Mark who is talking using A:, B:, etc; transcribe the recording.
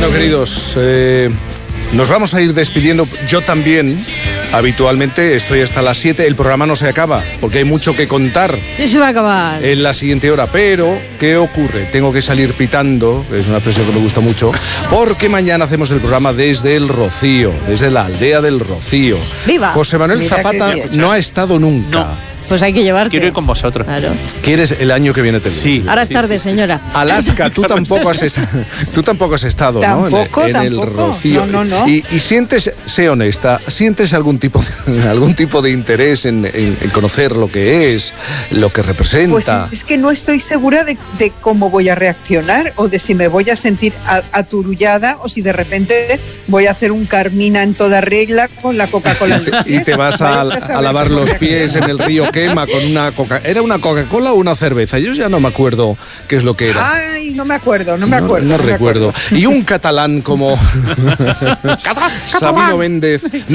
A: Bueno, queridos, nos vamos a ir despidiendo. Yo también, habitualmente, estoy hasta las 7. El programa no se acaba, porque hay mucho que contar.
B: Sí, se va a acabar.
A: En la siguiente hora. Pero, ¿qué ocurre? Tengo que salir pitando, que es una expresión que me gusta mucho, porque mañana hacemos el programa desde el Rocío, desde la aldea del Rocío.
B: ¡Viva!
A: José Manuel Zapata no ha estado nunca.
C: No.
B: Pues hay que llevarte.
C: Quiero ir con vosotros.
B: Claro.
A: ¿Quieres el año que viene?
C: Sí.
B: Ahora es tarde, señora.
A: Alaska, tú tampoco has estado, ¿no? En el Rocío.
D: No.
A: Y sientes, sé honesta, ¿sientes algún tipo de interés en conocer lo que es, lo que representa?
D: Pues es que no estoy segura de cómo voy a reaccionar o de si me voy a sentir aturullada o si de repente voy a hacer un Carmina en toda regla con la Coca-Cola en los pies.
A: Y te vas a lavar los pies en el río Quema con una Coca. ¿Era una Coca-Cola o una cerveza? Yo ya no me acuerdo qué es lo que era.
D: Ay, no me acuerdo.
A: No recuerdo. Y un catalán como Sabino Méndez.